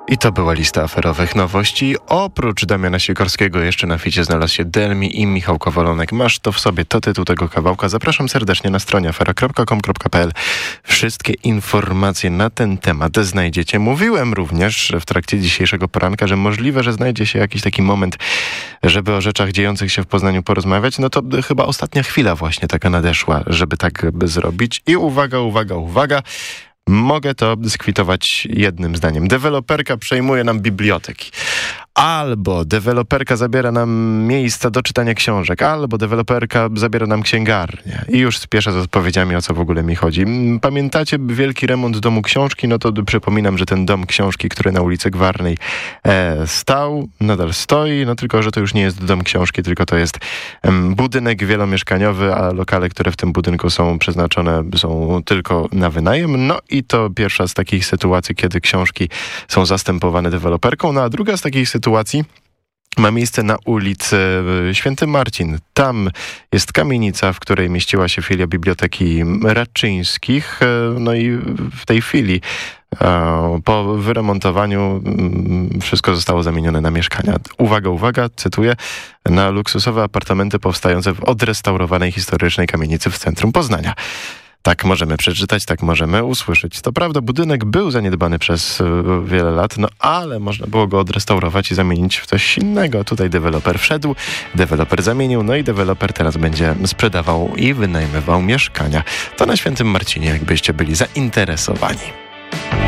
I to była lista aferowych nowości. Oprócz Damiana Sikorskiego jeszcze na ficie znalazł się Delmi i Michał Kowalonek. Masz to w sobie, to tytuł tego kawałka. Zapraszam serdecznie na stronie afera.com.pl. Wszystkie informacje na ten temat znajdziecie. Mówiłem również w trakcie dzisiejszego poranka, że możliwe, że znajdzie się jakiś taki moment, żeby o rzeczach dziejących się w Poznaniu porozmawiać. No to chyba ostatnia chwila właśnie taka nadeszła, żeby tak zrobić. I uwaga. Mogę to skwitować jednym zdaniem. Deweloperka przejmuje nam biblioteki. Albo deweloperka zabiera nam miejsca do czytania książek, albo deweloperka zabiera nam księgarnię. I już spieszę z odpowiedziami, o co w ogóle mi chodzi. Pamiętacie wielki remont Domu Książki? No to przypominam, że ten Dom Książki, który na ulicy Gwarnej stał, nadal stoi, no tylko, że to już nie jest Dom Książki, tylko to jest budynek wielomieszkaniowy, a lokale, które w tym budynku są przeznaczone, są tylko na wynajem. No i to pierwsza z takich sytuacji, kiedy książki są zastępowane deweloperką, no a druga z takich sytuacji ma miejsce na ulicy Święty Marcin. Tam jest kamienica, w której mieściła się filia Biblioteki Raczyńskich. No i w tej chwili po wyremontowaniu wszystko zostało zamienione na mieszkania. Uwaga, cytuję, na luksusowe apartamenty powstające w odrestaurowanej historycznej kamienicy w centrum Poznania. Tak możemy przeczytać, tak możemy usłyszeć. To prawda, budynek był zaniedbany przez wiele lat, no ale można było go odrestaurować i zamienić w coś innego. Tutaj deweloper wszedł, deweloper zamienił, no i deweloper teraz będzie sprzedawał i wynajmował mieszkania. To na Świętym Marcinie, jakbyście byli zainteresowani.